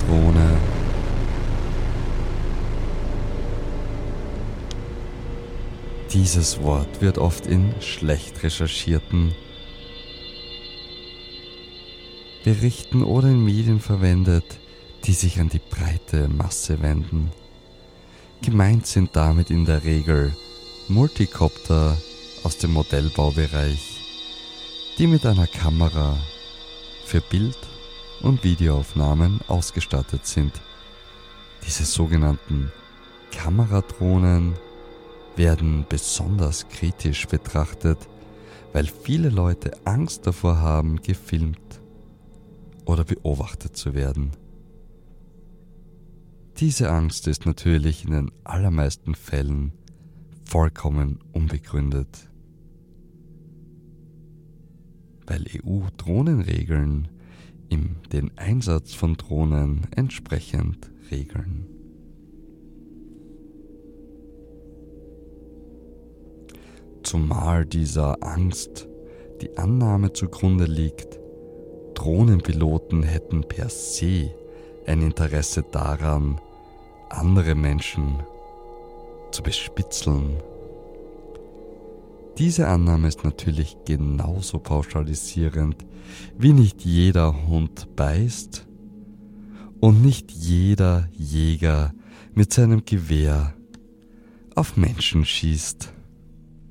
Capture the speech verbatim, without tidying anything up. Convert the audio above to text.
Kameradrohne. Dieses Wort wird oft in schlecht recherchierten Berichten oder in Medien verwendet, die sich an die breite Masse wenden. Gemeint sind damit in der Regel Multicopter aus dem Modellbaubereich, die mit einer Kamera für Bild- und Videoaufnahmen ausgestattet sind. Diese sogenannten Kameradrohnen werden besonders kritisch betrachtet, weil viele Leute Angst davor haben, gefilmt oder beobachtet zu werden. Diese Angst ist natürlich in den allermeisten Fällen vollkommen unbegründet, weil E U-Drohnenregeln im den Einsatz von Drohnen entsprechend regeln. Zumal dieser Angst die Annahme zugrunde liegt, Drohnenpiloten hätten per se ein Interesse daran, andere Menschen zu bespitzeln. Diese Annahme ist natürlich genauso pauschalisierend, wie nicht jeder Hund beißt und nicht jeder Jäger mit seinem Gewehr auf Menschen schießt.